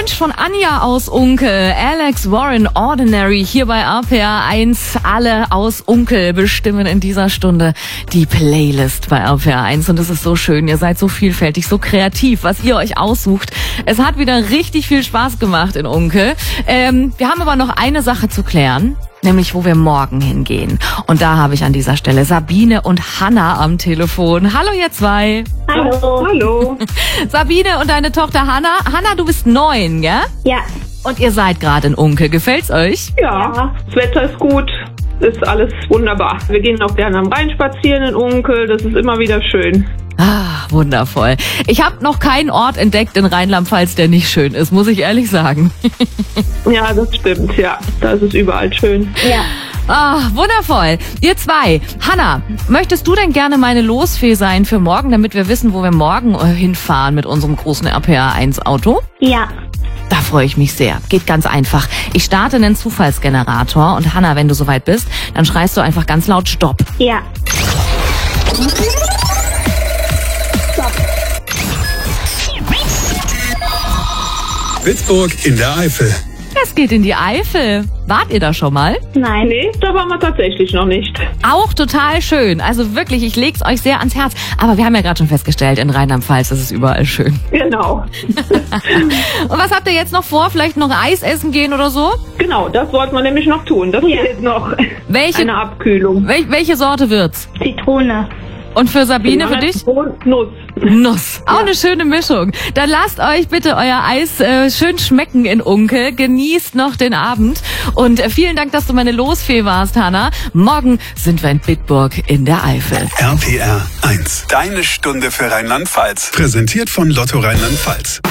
Wunsch von Anja aus Unkel. Alex Warren, Ordinary, hier bei RPR 1. Alle aus Unkel bestimmen in dieser Stunde die Playlist bei RPR 1. Und es ist so schön, ihr seid so vielfältig, so kreativ, was ihr euch aussucht. Es hat wieder richtig viel Spaß gemacht in Unkel. Wir haben aber noch eine Sache zu klären. Nämlich, wo wir morgen hingehen. Und da habe ich an dieser Stelle Sabine und Hanna am Telefon. Hallo ihr zwei. Hallo. Hallo. Sabine und deine Tochter Hanna. Hanna, du bist 9, gell? Ja. Und ihr seid gerade in Unkel. Gefällt's euch? Ja, das Wetter ist gut. Ist alles wunderbar. Wir gehen auch gerne am Rhein spazieren in Unkel. Das ist immer wieder schön. Ah, wundervoll. Ich habe noch keinen Ort entdeckt in Rheinland-Pfalz, der nicht schön ist, muss ich ehrlich sagen. Ja, das stimmt. Ja, da ist es überall schön. Ja. Ah, wundervoll. Ihr zwei. Hanna, möchtest du denn gerne meine Losfee sein für morgen, damit wir wissen, wo wir morgen hinfahren mit unserem großen RPR 1 Auto? Ja. Da freue ich mich sehr. Geht ganz einfach. Ich starte einen Zufallsgenerator und Hanna, wenn du soweit bist, dann schreist du einfach ganz laut Stopp. Ja. Bitburg in der Eifel. Das geht in die Eifel. Wart ihr da schon mal? Nein. Nee, da waren wir tatsächlich noch nicht. Auch total schön. Also wirklich, ich leg's euch sehr ans Herz. Aber wir haben ja gerade schon festgestellt, in Rheinland-Pfalz ist es überall schön. Genau. Und was habt ihr jetzt noch vor? Vielleicht noch Eis essen gehen oder so? Genau, das wollten wir nämlich noch tun. Das fehlt noch. Welche, Eine Abkühlung. welche Sorte wird's? Zitrone. Und für Sabine, für dich? Und Nuss. Nuss. Auch eine schöne Mischung. Dann lasst euch bitte euer Eis schön schmecken in Unkel. Genießt noch den Abend. Und vielen Dank, dass du meine Losfee warst, Hanna. Morgen sind wir in Bitburg in der Eifel. RPR 1. Deine Stunde für Rheinland-Pfalz. Präsentiert von Lotto Rheinland-Pfalz.